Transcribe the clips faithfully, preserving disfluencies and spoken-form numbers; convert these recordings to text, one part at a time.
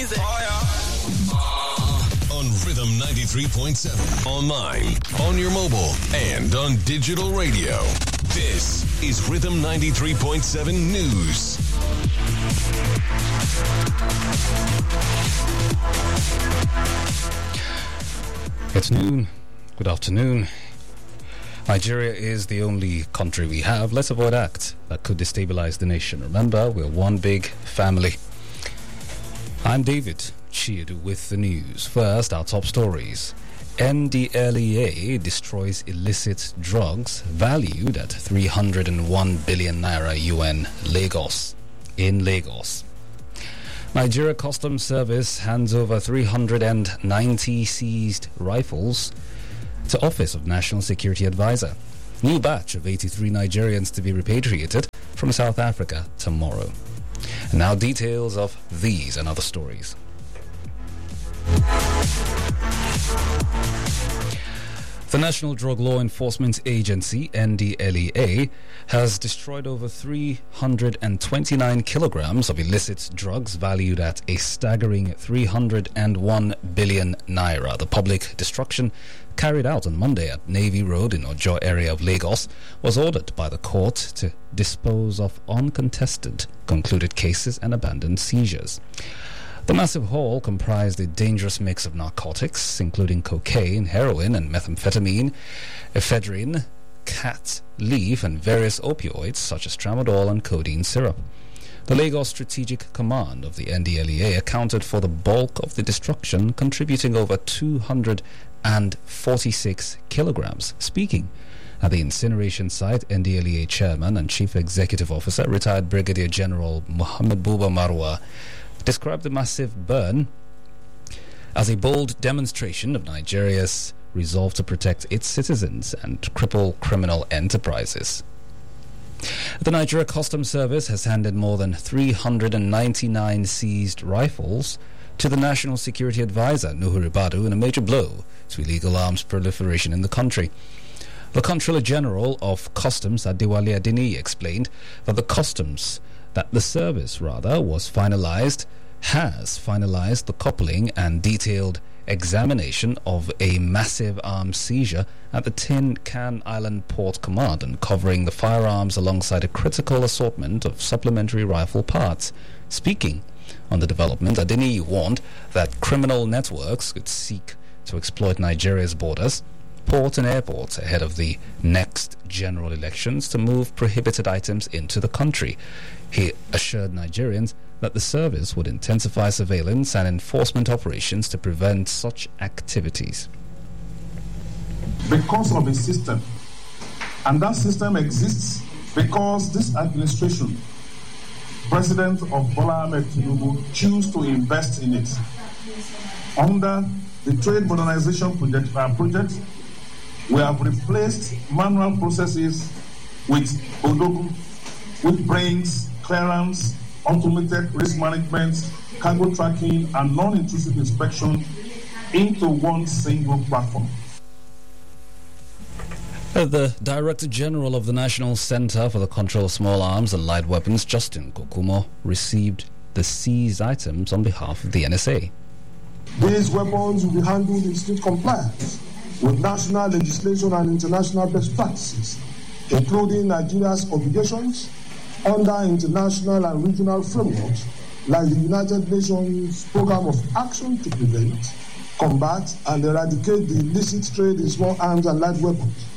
music. Oh, yeah. On Rhythm ninety-three point seven. Online, on your mobile, and on digital radio. This is Rhythm ninety-three point seven News. It's noon. Good afternoon. Nigeria is the only country we have. Let's avoid acts that could destabilize the nation. Remember, we're one big family. I'm David Chiedu with the news. First, our top stories. N D L E A destroys illicit drugs valued at three hundred one billion naira U N Lagos. In Lagos. Nigeria Customs Service hands over three hundred ninety seized rifles to Office of National Security Advisor. New batch of eighty-three Nigerians to be repatriated from South Africa tomorrow. And now details of these and other stories. The National Drug Law Enforcement Agency, N D L E A, has destroyed over three hundred twenty-nine kilograms of illicit drugs valued at a staggering three hundred one billion naira. The public destruction carried out on Monday at Navy Road in Ojo area of Lagos was ordered by the court to dispose of uncontested concluded cases and abandoned seizures. The massive haul comprised a dangerous mix of narcotics, including cocaine, heroin, and methamphetamine, ephedrine, cat leaf, and various opioids such as tramadol and codeine syrup. The Lagos Strategic Command of the N D L E A accounted for the bulk of the destruction, contributing over two hundred forty-six kilograms. Speaking at the incineration site, N D L E A Chairman and Chief Executive Officer, retired Brigadier General Muhammad Buba Marwa, described the massive burn as a bold demonstration of Nigeria's resolve to protect its citizens and cripple criminal enterprises. The Nigeria Customs Service has handed more than three hundred ninety-nine seized rifles to the National Security Advisor, Nuhu Ribadu, in a major blow to illegal arms proliferation in the country. The Comptroller General of Customs, Adewale Adeniyi, explained that the customs that the service, rather, was finalized, has finalized the coupling and detailed examination of a massive arms seizure at the Tin Can Island Port Command, and covering the firearms alongside a critical assortment of supplementary rifle parts. Speaking on the development, Adeniyi warned that criminal networks could seek to exploit Nigeria's borders, ports and airports ahead of the next general elections to move prohibited items into the country. He assured Nigerians that the service would intensify surveillance and enforcement operations to prevent such activities. Because of a system, and that system exists because this administration, President of Bola Ahmed Tinubu, choose to invest in it. Under the Trade Modernization Project, uh, project we have replaced manual processes with Odogu, which brings clearance, automated risk management, cargo tracking, and non-intrusive inspection into one single platform. The Director General of the National Center for the Control of Small Arms and Light Weapons, Justin Kokumo, received the seized items on behalf of the N S A. These weapons will be handled in strict compliance with national legislation and international best practices, including Nigeria's obligations under international and regional frameworks like the United Nations Programme of Action to Prevent, Combat, and Eradicate the Illicit Trade in Small Arms and Light Weapons.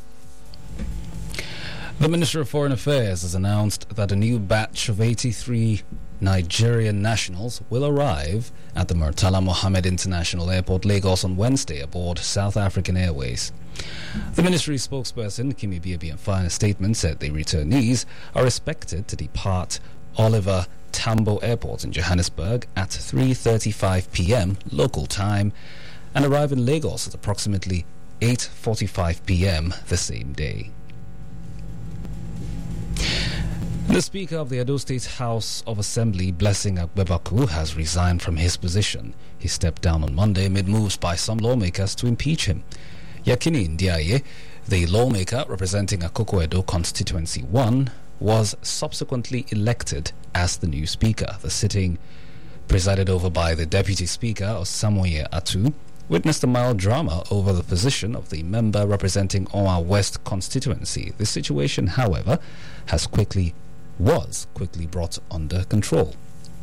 The Minister of Foreign Affairs has announced that a new batch of eighty-three Nigerian nationals will arrive at the Murtala Mohammed International Airport, Lagos, on Wednesday aboard South African Airways. The ministry spokesperson, Kimi Biabiamfa, in a statement said the returnees are expected to depart Oliver Tambo Airport in Johannesburg at three thirty-five p.m. local time and arrive in Lagos at approximately eight forty-five p.m. the same day. The Speaker of the Edo State House of Assembly, Blessing Agbebaku, has resigned from his position. He stepped down on Monday amid moves by some lawmakers to impeach him. Yakini Ndiaye, the lawmaker representing Akoko Edo Constituency one, was subsequently elected as the new Speaker. The sitting presided over by the Deputy Speaker, Osamoye Atu, witnessed a mild drama over the position of the member representing Owa West constituency. The situation, however, has quickly was quickly brought under control.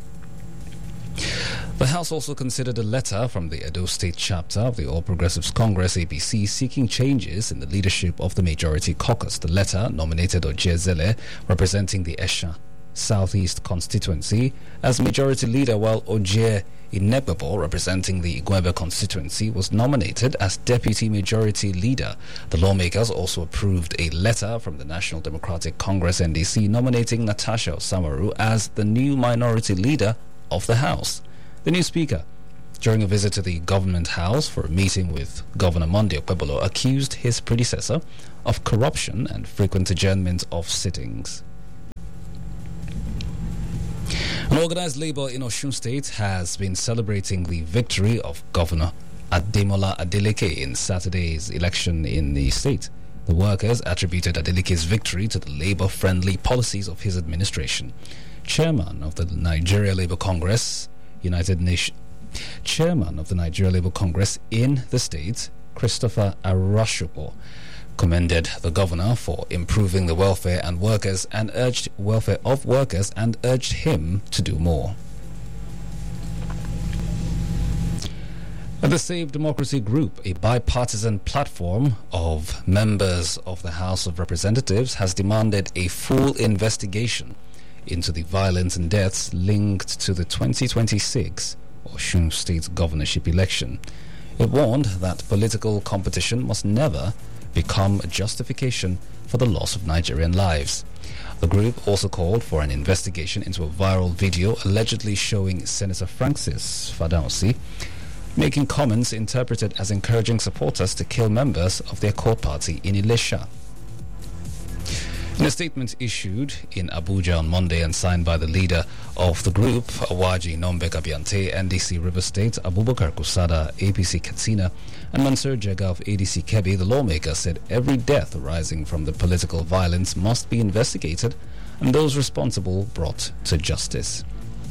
The House also considered a letter from the Edo State chapter of the All Progressives Congress A P C seeking changes in the leadership of the majority caucus. The letter nominated Ojezele, representing the Esha Southeast constituency, as majority leader, while Oje Inegbebo, representing the Igwebe constituency, was nominated as deputy majority leader. The lawmakers also approved a letter from the National Democratic Congress N D C nominating Natasha Osamaru as the new minority leader of the House. The new speaker, during a visit to the government house for a meeting with Governor Monday Okpebolo, accused his predecessor of corruption and frequent adjournment of sittings. An organized labor in Osun State has been celebrating the victory of Governor Ademola Adeleke in Saturday's election in the state. The workers attributed Adeleke's victory to the labor-friendly policies of his administration. Chairman of the Nigeria Labour Congress, United Nation, Chairman of the Nigeria Labour Congress in the state, Christopher Arashopo, commended the governor for improving the welfare and workers and urged welfare of workers and urged him to do more. The Save Democracy Group, a bipartisan platform of members of the House of Representatives, has demanded a full investigation into the violence and deaths linked to the twenty twenty-six Osun State governorship election. It warned that political competition must never become a justification for the loss of Nigerian lives. The group also called for an investigation into a viral video allegedly showing Senator Francis Fadausi making comments interpreted as encouraging supporters to kill members of their core party in Ilesha. In a statement issued in Abuja on Monday and signed by the leader of the group, Awaji Nombe Kabiante, N D C River State, Abubakar Kusada, A P C Katsina, and Mansur Jega of A D C Kebbi, the lawmaker said every death arising from the political violence must be investigated and those responsible brought to justice.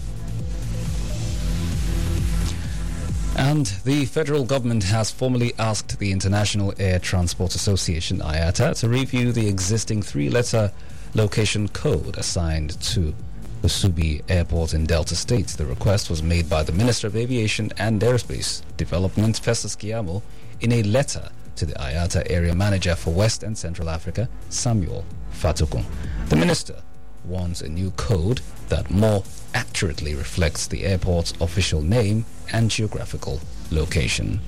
And the federal government has formally asked the International Air Transport Association, I A T A, to review the existing three-letter location code assigned to the Subi Airport in Delta State. The request was made by the Minister of Aviation and Aerospace Development, Festus Keyamo, in a letter to the I A T A Area Manager for West and Central Africa, Samuel Fatukun. The minister wants a new code that more accurately reflects the airport's official name and geographical location.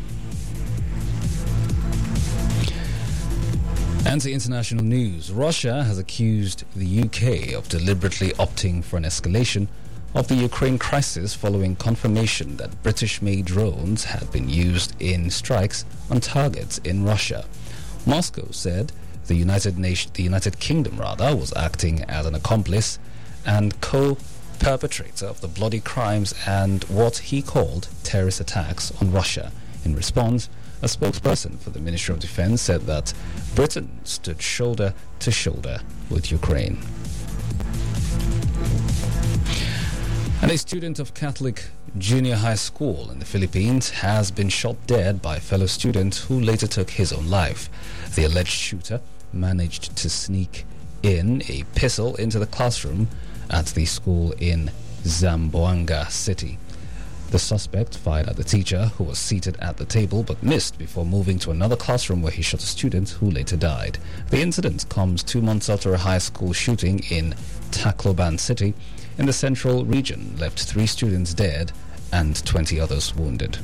And to international news, Russia has accused the U K of deliberately opting for an escalation of the Ukraine crisis following confirmation that British-made drones had been used in strikes on targets in Russia. Moscow said the United Nation, the United Kingdom rather, was acting as an accomplice and co-perpetrator of the bloody crimes and what he called terrorist attacks on Russia. In response, a spokesperson for the Ministry of Defense said that Britain stood shoulder to shoulder with Ukraine. And a student of Catholic Junior High School in the Philippines has been shot dead by a fellow student who later took his own life. The alleged shooter managed to sneak in a pistol into the classroom at the school in Zamboanga City. The suspect fired at the teacher, who was seated at the table but missed before moving to another classroom where he shot a student who later died. The incident comes two months after a high school shooting in Tacloban City in the central region left three students dead and twenty others wounded.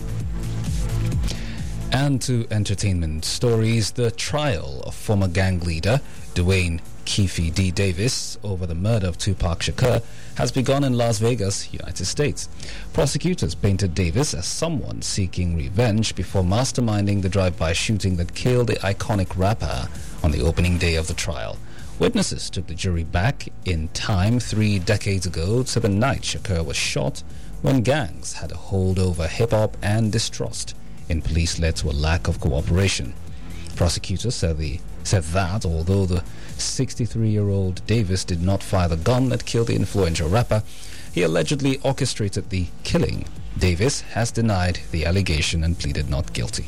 And to entertainment stories, the trial of former gang leader Dwayne Keefe D. Davis over the murder of Tupac Shakur has begun in Las Vegas, United States. Prosecutors painted Davis as someone seeking revenge before masterminding the drive-by shooting that killed the iconic rapper on the opening day of the trial. Witnesses took the jury back in time three decades ago to the night Shakur was shot, when gangs had a hold over hip-hop and distrust in police led to a lack of cooperation. Prosecutors said the said that although the sixty-three-year-old Davis did not fire the gun that killed the influential rapper, he allegedly orchestrated the killing. Davis has denied the allegation and pleaded not guilty.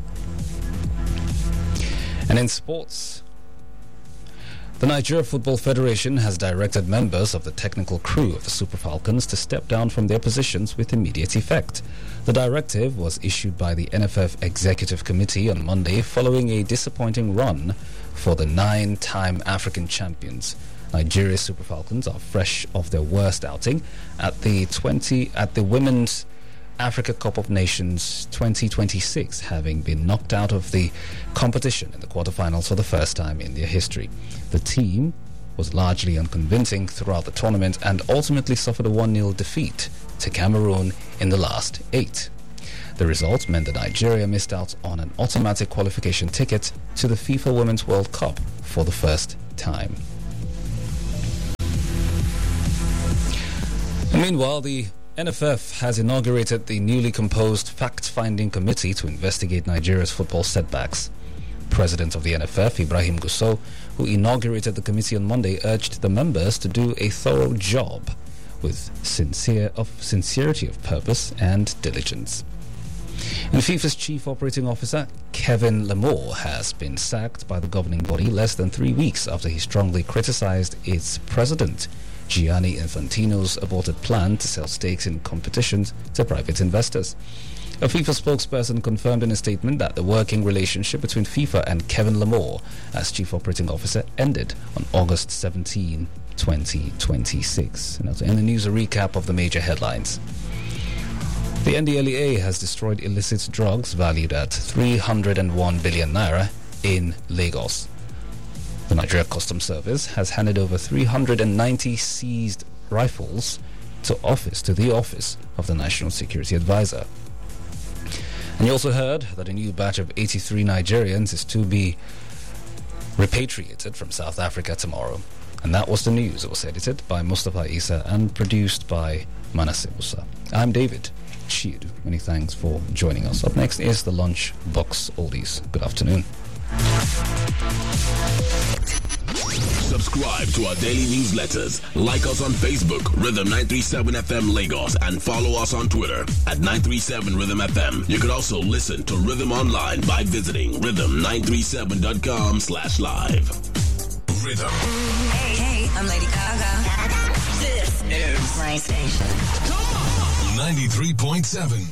And in sports, the Nigeria Football Federation has directed members of the technical crew of the Super Falcons to step down from their positions with immediate effect. The directive was issued by the N F F Executive Committee on Monday following a disappointing run for the nine-time African champions. Nigeria Super Falcons are fresh off their worst outing at the twenty at the Women's Africa Cup of Nations twenty twenty-six, having been knocked out of the competition in the quarterfinals for the first time in their history. The team was largely unconvincing throughout the tournament and ultimately suffered a one nil defeat to Cameroon in the last eight. The result meant that Nigeria missed out on an automatic qualification ticket to the FIFA Women's World Cup for the first time. And meanwhile, the N F F has inaugurated the newly composed fact-finding committee to investigate Nigeria's football setbacks. President of the N F F, Ibrahim Gusau, who inaugurated the committee on Monday, urged the members to do a thorough job with sincere of sincerity of purpose and diligence. And FIFA's chief operating officer, Kevin Lamore, has been sacked by the governing body less than three weeks after he strongly criticized its president, Gianni Infantino's aborted plan to sell stakes in competitions to private investors. A FIFA spokesperson confirmed in a statement that the working relationship between FIFA and Kevin Lamore as chief operating officer ended on August seventeenth, twenty twenty-six. And now to end the news, a recap of the major headlines. The N D L E A has destroyed illicit drugs valued at three hundred one billion naira in Lagos. The Nigeria Customs Service has handed over three hundred ninety seized rifles to office to the office of the National Security Advisor. And you also heard that a new batch of eighty-three Nigerians is to be repatriated from South Africa tomorrow. And that was the news. It was edited by Mustafa Isa and produced by Manasseh Musa. I'm David Chidu. Many thanks for joining us. Up next is the Lunch Box Oldies. Good afternoon. Subscribe to our daily newsletters. Like us on Facebook, Rhythm nine three seven F M Lagos, and follow us on Twitter at nine three seven Rhythm F M. You can also listen to Rhythm online by visiting rhythm nine three seven dot com slash live. Rhythm. Hey, hey, I'm Lady Gaga. This is my station. Come on! ninety-three point seven.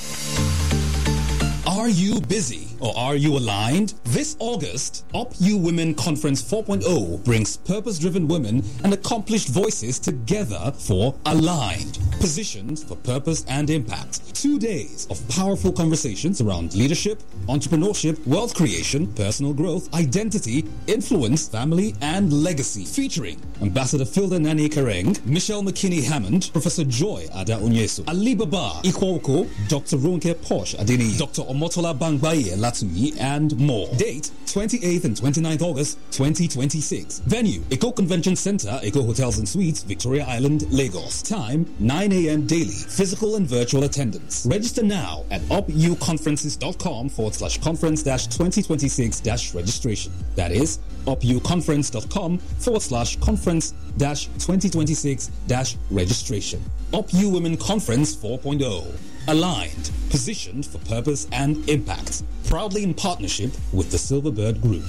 Are you busy or are you aligned? This August, Up You Women Conference four point oh brings purpose-driven women and accomplished voices together for Aligned, Positioned for Purpose and Impact. Two days of powerful conversations around leadership, entrepreneurship, wealth creation, personal growth, identity, influence, family, and legacy. Featuring Ambassador Philda Nani Kareng, Michelle McKinney-Hammond, Professor Joy Ada Onyeso, Ali Baba Ikwoko, Doctor Ronke Posh Adeni, Doctor Omotola Bangbaye Latumi, and more. Date twenty-eighth and twenty-ninth August twenty twenty-six. Venue Eco Convention Center, Eco Hotels and Suites, Victoria Island, Lagos. Time nine a.m. daily. Physical and virtual attendance. Register now at upuconferences.com forward slash conference dash 2026 dash registration. That is upuconference.com forward slash conference dash 2026 dash registration. Up You Women Conference four point oh. Aligned, positioned for purpose and impact. Proudly in partnership with the Silverbird Group.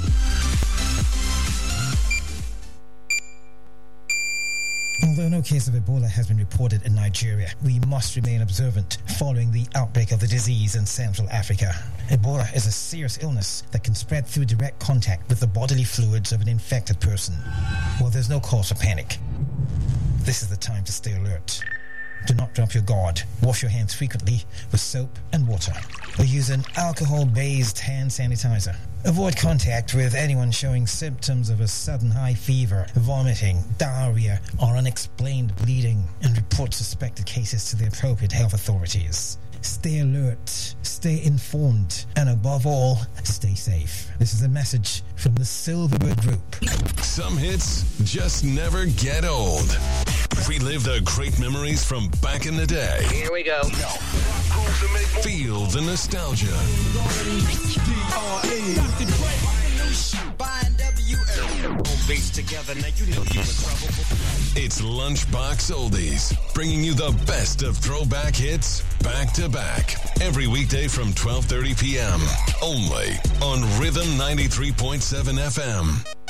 Although no case of Ebola has been reported in Nigeria, we must remain observant following the outbreak of the disease in Central Africa. Ebola is a serious illness that can spread through direct contact with the bodily fluids of an infected person. Well, there's no cause for panic. This is the time to stay alert. Do not drop your guard. Wash your hands frequently with soap and water, or use an alcohol-based hand sanitizer. Avoid contact with anyone showing symptoms of a sudden high fever, vomiting, diarrhea, or unexplained bleeding, and report suspected cases to the appropriate health authorities. Stay alert, stay informed, and above all, stay safe. This is a message from the Silverbird Group. Some hits just never get old. Relive the great memories from back in the day. Here we go. Feel the nostalgia. Together, now you know you in trouble. It's Lunchbox Oldies, bringing you the best of throwback hits back to back every weekday from twelve thirty p.m. only on Rhythm ninety-three point seven F M.